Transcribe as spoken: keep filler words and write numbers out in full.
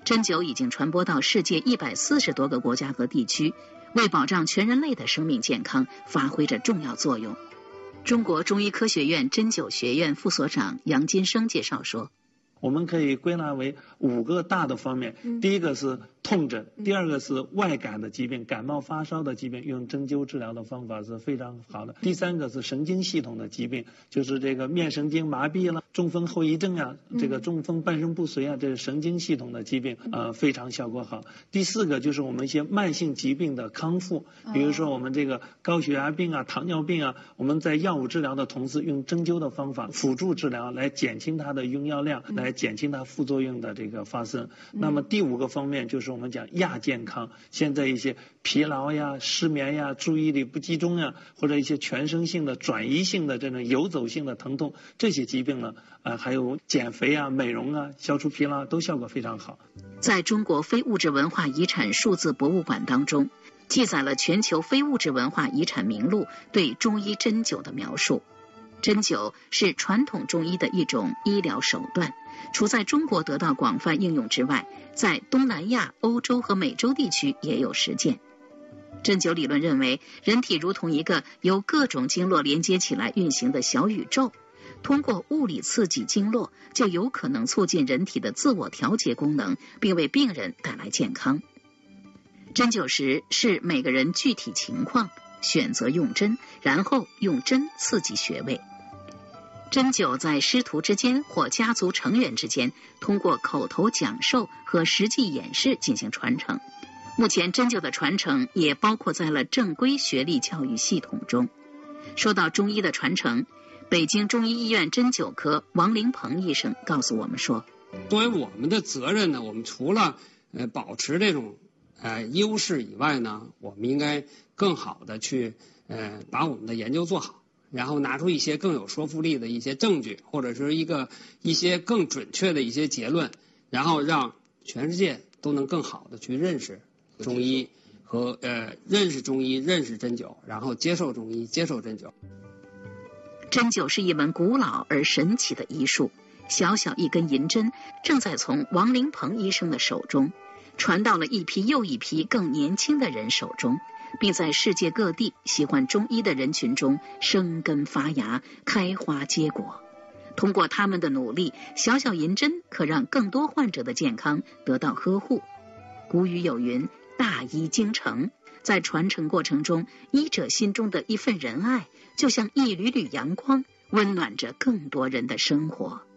针灸已经传播到世界一百四十多个国家和地区，为保障全人类的生命健康发挥着重要作用。中国中医科学院针灸学院副所长杨金生介绍说， 我们可以归纳为五个大的方面，第一个是痛诊，第二个是外感的疾病，感冒发烧的疾病，用针灸治疗的方法是非常好的。第三个是神经系统的疾病，就是这个面神经麻痹了、中风后遗症啊，这个中风半身不遂啊，这是神经系统的疾病，呃，非常效果好。第四个就是我们一些慢性疾病的康复，比如说我们这个高血压病啊、糖尿病啊，我们在药物治疗的同时，用针灸的方法辅助治疗，来减轻它的用药量，来减轻它副作用的这个发生。那么第五个方面就是我们讲亚健康，现在一些疲劳呀、失眠呀、注意力不集中呀，或者一些全身性的转移性的这种游走性的疼痛，这些疾病呢，呃，还有减肥啊、美容啊、消除疲劳都效果非常好。 在中国非物质文化遗产数字博物馆当中，记载了全球非物质文化遗产名录对中医针灸的描述。针灸是传统中医的一种医疗手段，除在中国得到广泛应用之外，在东南亚、欧洲和美洲地区也有实践。针灸理论认为，人体如同一个由各种经络连接起来运行的小宇宙，通过物理刺激经络，就有可能促进人体的自我调节功能，并为病人带来健康。针灸时视每个人具体情况选择用针，然后用针刺激穴位。针灸在师徒之间或家族成员之间，通过口头讲授和实际演示进行传承。目前针灸的传承也包括在了正规学历教育系统中。说到中医的传承，北京中医医院针灸科王凌鹏医生告诉我们说， 作为我们的责任呢，我们除了呃保持这种呃优势以外呢，我们应该更好的去呃把我们的研究做好，然后拿出一些更有说服力的一些证据，或者是一个一些更准确的一些结论，然后让全世界都能更好的去认识中医和呃认识中医、认识针灸，然后接受中医、接受针灸。 针灸是一门古老而神奇的医术，小小一根银针正在从王凌鹏医生的手中传到了一批又一批更年轻的人手中，并在世界各地喜欢中医的人群中生根发芽、开花结果。通过他们的努力，小小银针可让更多患者的健康得到呵护。古语有云，大医精诚。在传承过程中，医者心中的一份仁爱，就像一缕缕阳光，温暖着更多人的生活。